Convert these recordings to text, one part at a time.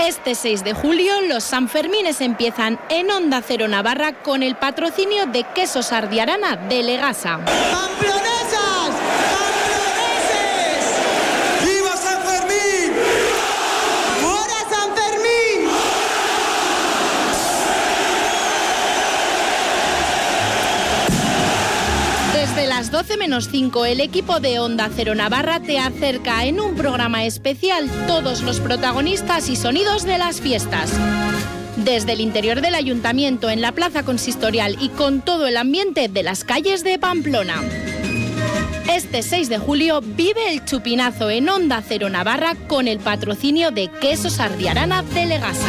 Este 6 de julio los Sanfermines empiezan en Onda Cero Navarra con el patrocinio de Quesos Ardiarana de Legasa. ¡Pamplonesas! ¡Pamploneses! ¡Viva San Fermín! ¡Fuera San Fermín! Desde las 12 menos 5, el equipo de Onda Cero Navarra te acerca en un programa especial todos los protagonistas y sonidos de las fiestas. Desde el interior del ayuntamiento, en la plaza consistorial y con todo el ambiente de las calles de Pamplona. Este 6 de julio vive el chupinazo en Onda Cero Navarra con el patrocinio de Quesos Ardiarana de Legasa.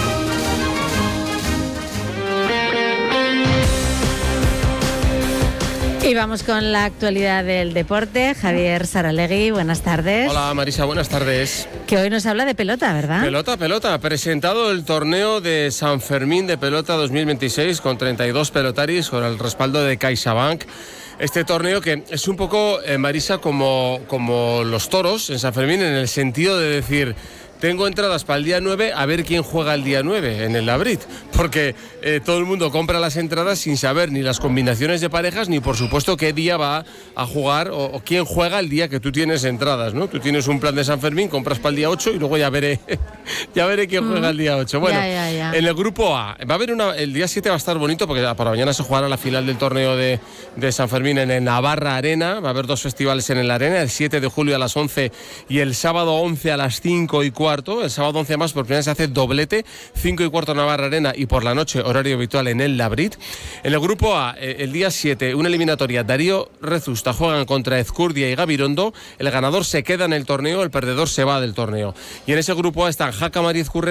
Y vamos con la actualidad del deporte. Javier Saralegui, buenas tardes. Hola Marisa, buenas tardes. Que hoy nos habla de pelota, ¿verdad? Pelota. Presentado el torneo de San Fermín de pelota 2026 con 32 pelotaris con el respaldo de CaixaBank. Este torneo que es un poco, Marisa, como los toros en San Fermín, en el sentido de decir... Tengo entradas para el día 9, a ver quién juega el día 9 en el Labrit, porque todo el mundo compra las entradas sin saber ni las combinaciones de parejas, ni por supuesto qué día va a jugar o quién juega el día que tú tienes entradas, ¿no? Tú tienes un plan de San Fermín, compras para el día 8 y luego ya veré quién juega el día 8. Bueno, ya. En el grupo A, va a haber el día 7 va a estar bonito, porque para mañana se jugará la final del torneo de San Fermín en el Navarra Arena. Va a haber dos festivales en la Arena, el 7 de julio a las 11 y el sábado 11 a las 5:15. El sábado 11 más por primera vez se hace doblete, 5:15 Navarra Arena y por la noche horario habitual en el Labrit. En el grupo A, el día 7, una eliminatoria, Darío Rezusta juegan contra Ezcurdia y Gabirondo. El ganador se queda en el torneo, el perdedor se va del torneo. Y en ese grupo A están Jaca Mariz Curre